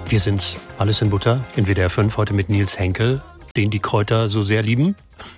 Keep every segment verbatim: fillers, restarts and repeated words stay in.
Wir sind Alles in Butter in W D R fünf, heute mit Nils Henkel, den die Kräuter so sehr lieben.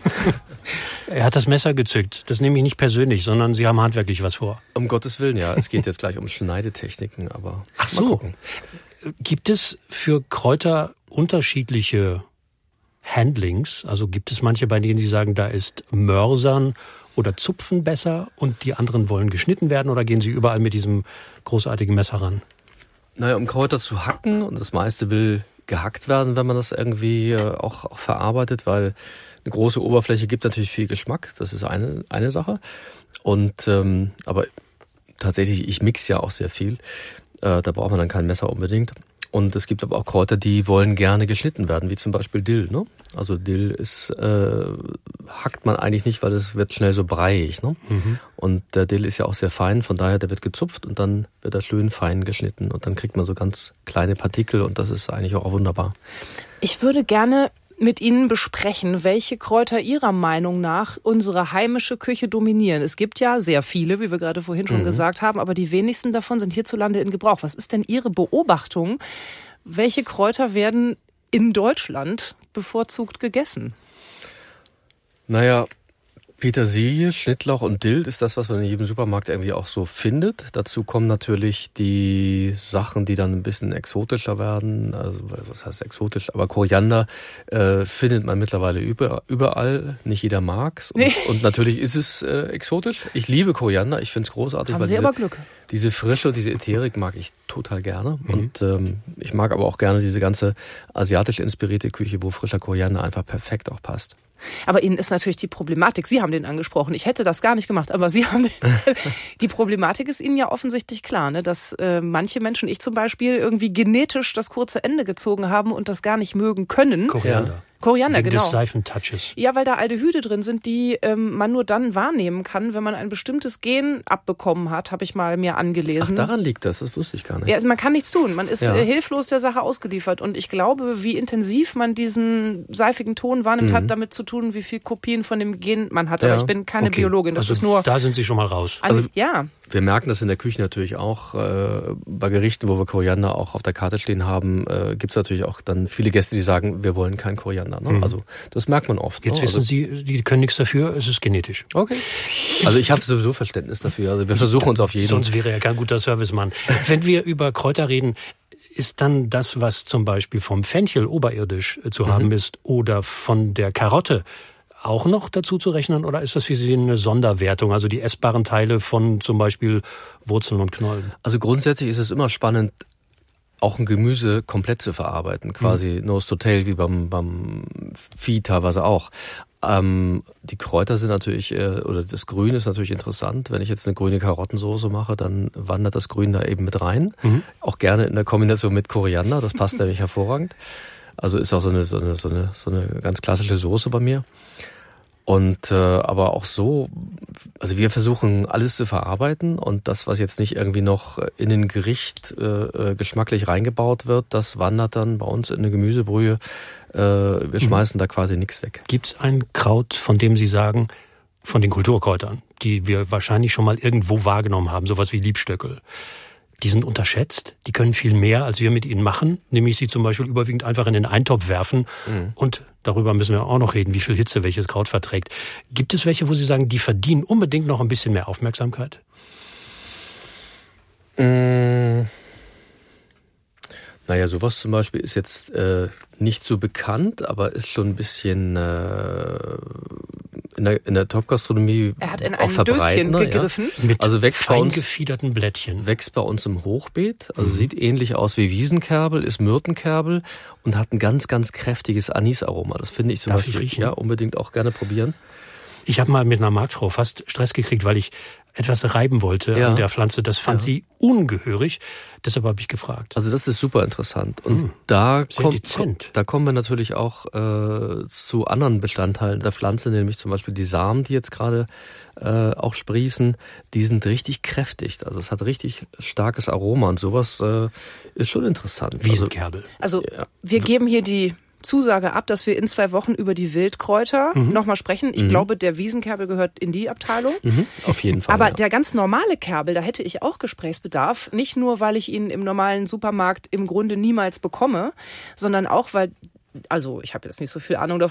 Er hat das Messer gezückt. Das nehme ich nicht persönlich, sondern Sie haben handwerklich was vor. Um Gottes Willen, ja. Es geht jetzt gleich um Schneidetechniken, aber ach so. Mal gucken. Gibt es für Kräuter unterschiedliche Handlings? Also gibt es manche, bei denen Sie sagen, da ist Mörsern oder Zupfen besser und die anderen wollen geschnitten werden, oder gehen Sie überall mit diesem großartigen Messer ran? Naja, um Kräuter zu hacken, und das meiste will gehackt werden, wenn man das irgendwie auch, auch verarbeitet, weil eine große Oberfläche gibt natürlich viel Geschmack, das ist eine, eine Sache. Und ähm, aber tatsächlich, ich mixe ja auch sehr viel, äh, da braucht man dann kein Messer unbedingt. Und es gibt aber auch Kräuter, die wollen gerne geschnitten werden, wie zum Beispiel Dill. Ne? Also Dill ist äh, hackt man eigentlich nicht, weil es wird schnell so breiig. Ne? Mhm. Und der Dill ist ja auch sehr fein, von daher der wird gezupft und dann wird er schön fein geschnitten und dann kriegt man so ganz kleine Partikel und das ist eigentlich auch wunderbar. Ich würde gerne mit Ihnen besprechen, welche Kräuter Ihrer Meinung nach unsere heimische Küche dominieren. Es gibt ja sehr viele, wie wir gerade vorhin schon mhm. gesagt haben, aber die wenigsten davon sind hierzulande in Gebrauch. Was ist denn Ihre Beobachtung? Welche Kräuter werden in Deutschland bevorzugt gegessen? Naja, Petersilie, Schnittlauch und Dill ist das, was man in jedem Supermarkt irgendwie auch so findet. Dazu kommen natürlich die Sachen, die dann ein bisschen exotischer werden. Also was heißt exotisch? Aber Koriander äh, findet man mittlerweile über, überall. Nicht jeder mag's. Und, nee. und natürlich ist es äh, exotisch. Ich liebe Koriander. Ich finde es großartig. Haben weil Sie diese, aber Glück. Diese Frische und diese Ätherik mag ich total gerne. Mhm. Und ähm, ich mag aber auch gerne diese ganze asiatisch inspirierte Küche, wo frischer Koriander einfach perfekt auch passt. Aber Ihnen ist natürlich die Problematik, Sie haben den angesprochen, ich hätte das gar nicht gemacht, aber Sie haben den, die Problematik ist Ihnen ja offensichtlich klar, ne, dass äh, manche Menschen, ich zum Beispiel, irgendwie genetisch das kurze Ende gezogen haben und das gar nicht mögen können. Koriander. Ja. Koriander, wegen genau. des Seifentouches. Ja, weil da Aldehyde drin sind, die ähm, man nur dann wahrnehmen kann, wenn man ein bestimmtes Gen abbekommen hat, habe ich mal mir angelesen. Ach, daran liegt das, das wusste ich gar nicht. Ja, also man kann nichts tun, man ist ja. äh, hilflos der Sache ausgeliefert und ich glaube, wie intensiv man diesen seifigen Ton wahrnimmt, mhm. hat damit zu tun, wie viel Kopien von dem Gen man hat. Ja. Aber ich bin keine okay. Biologin, das also ist nur... Da sind Sie schon mal raus. Also, ja. Wir merken das in der Küche natürlich auch, äh, bei Gerichten, wo wir Koriander auch auf der Karte stehen haben, äh, gibt es natürlich auch dann viele Gäste, die sagen, wir wollen kein Koriander. Ne? Mhm. Also das merkt man oft. Jetzt ne? wissen also, Sie, die können nichts dafür, es ist genetisch. Okay. Also ich habe sowieso Verständnis dafür. Also wir versuchen uns auf jeden... Sonst wäre er kein guter Servicemann. Wenn wir über Kräuter reden, ist dann das, was zum Beispiel vom Fenchel oberirdisch zu mhm. haben ist oder von der Karotte auch noch dazu zu rechnen, oder ist das für Sie eine Sonderwertung, also die essbaren Teile von zum Beispiel Wurzeln und Knollen? Also grundsätzlich ist es immer spannend, auch ein Gemüse komplett zu verarbeiten, quasi mhm. nose to tail, wie beim, beim Vieh teilweise auch. Ähm, die Kräuter sind natürlich, äh, oder das Grün ist natürlich interessant. Wenn ich jetzt eine grüne Karottensoße mache, dann wandert das Grün da eben mit rein. Mhm. Auch gerne in der Kombination mit Koriander, das passt nämlich hervorragend. Also ist auch so eine, so eine, so eine, so eine ganz klassische Soße bei mir. Und äh, aber auch so, also wir versuchen alles zu verarbeiten und das, was jetzt nicht irgendwie noch in ein Gericht äh, geschmacklich reingebaut wird, das wandert dann bei uns in eine Gemüsebrühe. Äh, wir schmeißen mhm. da quasi nichts weg. Gibt es ein Kraut, von dem Sie sagen, von den Kulturkräutern, die wir wahrscheinlich schon mal irgendwo wahrgenommen haben, sowas wie Liebstöckel? Die sind unterschätzt, die können viel mehr, als wir mit ihnen machen, nämlich sie zum Beispiel überwiegend einfach in den Eintopf werfen. Mhm. Und darüber müssen wir auch noch reden, wie viel Hitze welches Kraut verträgt. Gibt es welche, wo Sie sagen, die verdienen unbedingt noch ein bisschen mehr Aufmerksamkeit? Mmh. Naja, sowas zum Beispiel ist jetzt äh, nicht so bekannt, aber ist schon ein bisschen äh, in der, in der Top-Gastronomie er hat in auch ein verbreitet. Döschen gegriffen. Ja. Mit also wächst fein bei uns, gefiederten Blättchen. Wächst bei uns im Hochbeet, also mhm. sieht ähnlich aus wie Wiesenkerbel, ist Myrtenkerbel und hat ein ganz, ganz kräftiges Anisaroma. Das finde ich zum Darf Beispiel ich riechen? Ja, unbedingt auch gerne probieren. Ich habe mal mit einer Marktfrau fast Stress gekriegt, weil ich etwas reiben wollte ja. an der Pflanze. Das fand ja. sie ungehörig. Deshalb habe ich gefragt. Also das ist super interessant. Und hm. da, Sehr kommt, da kommen wir natürlich auch äh, zu anderen Bestandteilen der Pflanze, nämlich zum Beispiel die Samen, die jetzt gerade äh, auch sprießen. Die sind richtig kräftig. Also es hat richtig starkes Aroma und sowas äh, ist schon interessant. Wiesenkerbel. Also, also ja. wir geben hier die Zusage ab, dass wir in zwei Wochen über die Wildkräuter mhm. nochmal sprechen. Ich mhm. glaube, der Wiesenkerbel gehört in die Abteilung. Mhm. Auf jeden Fall. Aber ja. der ganz normale Kerbel, da hätte ich auch Gesprächsbedarf. Nicht nur, weil ich ihn im normalen Supermarkt im Grunde niemals bekomme, sondern auch, weil, also ich habe jetzt nicht so viel Ahnung davon,